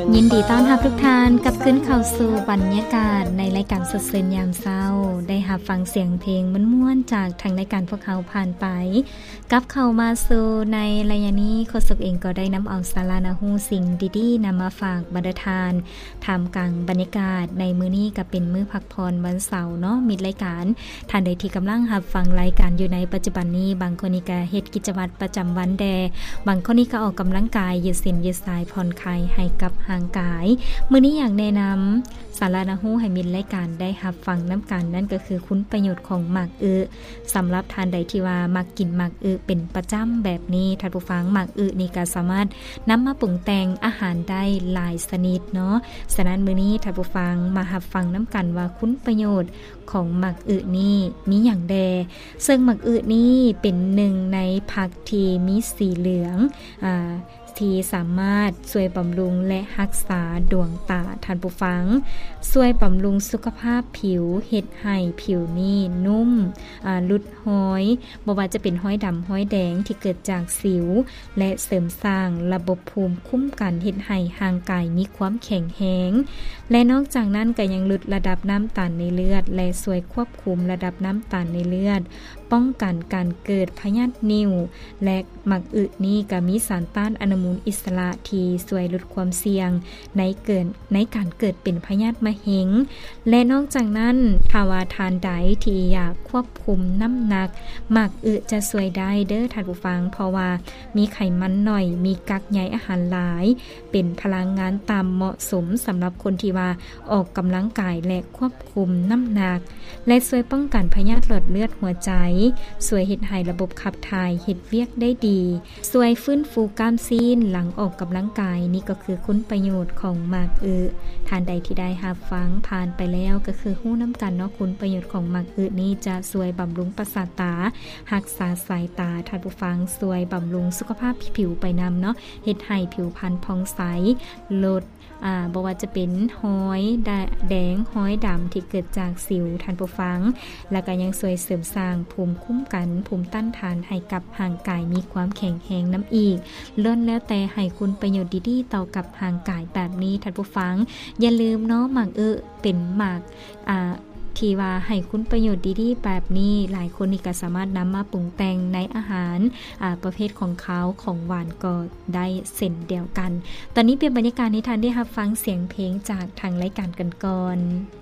ยินดีต้อนรับทุกท่านกับขึ้นเข้าสู่บรรยากาศในรายการสดเสยามเช้าได้รับฟังเสียงเพลงม่วนๆจากทางรายการพวกเขาผ่านไปกับเข้ามาสู่ในระยะนี้โฆษกเองก็ได้นำเอาสาระนาฮูสิ่งดีๆนำมาฝากบรรดาทานท่ามกลางบรรยากาศในมื้อนี้ก็เป็นมื้อพักผ่อนวันเสาร์เนาะมีรายการท่านใดที่กำลังรับฟังรายการอยู่ในปัจจุบันนี้บางคนนี่ก็เฮ็ดกิจวัตรประจำวันแดบางคนนี่ก็ออกกำลังกายยืดเส้นยืดสายผ่อนคลายให้กับร่างกายมื้อนี้อยากแนะนำสาระนาฮูให้มีรายการได้รับฟังน้ำกันนั่นก็คือคุณประโยชน์ของหมากสำหรับทานใดที่ว่ามักกินหมากเป็นประจำแบบนี้ท่านผู้ฟังหมากนี่ก็สามารถนำมาปรุงแต่งอาหารได้หลายชนิดเนาะฉะนั้นมื้อนี้ท่านผู้ฟังมารับฟังน้ำกันว่าคุณประโยชน์ของหมากนี่มีอย่างใดซึ่งหมากนี่เป็นหนึ่งในผักที่มีสีเหลืองที่สามารถช่วยบำรุงและรักษาดวงตาท่านผู้ฟังช่วยบำรุงสุขภาพผิวเฮ็ดให้ผิวนี่นุ่มลดห้อยบ่ว่าจะเป็นห้อยดำห้อยแดงที่เกิดจากสิวและเสริมสร้างระบบภูมิคุ้มกันเฮ็ดให้ร่างกายมีความแข็งแรงและนอกจากนั้นก็ยังลดระดับน้ำตาลในเลือดและช่วยควบคุมระดับน้ำตาลในเลือดป้องกันการเกิดพยาธินิ่วและหมากนี้ก็มีสารต้านอนุมูลอิสระที่ช่วยลดความเสี่ยงในการเกิดเป็นพยาธิมะเร็งและนอกจากนั้นถ้าว่าทานใดที่อยากควบคุมน้ำหนักหมากจะช่วยได้เด้อท่านผู้ฟังเพราะว่ามีไขมันน้อยมีกักใยอาหารหลายเป็นพลังงานตามเหมาะสมสำหรับคนที่ว่าออกกำลังกายและควบคุมน้ำหนักและช่วยป้องกันพยาธิหลอดเลือดหัวใจช่วยเฮ็ดให้ระบบขับถ่ายเฮ็ดเวียกได้ดีช่วยฟื้นฟูกล้ามซีนหลังออกกำลังกายนี่ก็คือคุณประโยชน์ของหมากทานใดที่ได้รับฟังผ่านไปแล้วก็คือฮู้น้ำกันเนาะคุณประโยชน์ของหมากนี่จะช่วยบำรุงประสาทตารักษาสายตาท่านผู้ฟังช่วยบำรุงสุขภาพผิวไปนำเนาะเฮ็ดให้ผิวพรรณผ่องใสลดบ่ว่าจะเป็นห้อยแดงห้อยดำที่เกิดจากสิวท่านผู้ฟังแล้วก็ยังช่วยเสริมสร้างภูมิคุ้มกันภูมิต้านทานให้กับร่างกายมีความแข็งแรงน้ำอีกล้วนแล้วแต่ให้คุณประโยชน์ดีๆต่อกับร่างกายแบบนี้ท่านผู้ฟังอย่าลืมเนาะหมากเป็นหมากที่ว่าให้คุณประโยชน์ดีๆแบบนี้หลายคนนี่ก็สามารถนำมาปรุงแต่งในอาหารประเภทของเขาของหวานก็ได้เช่นเดียวกันตอนนี้เป็นบรรยากาศนิทานได้รับฟังเสียงเพลงจากทางรายการกันก่อน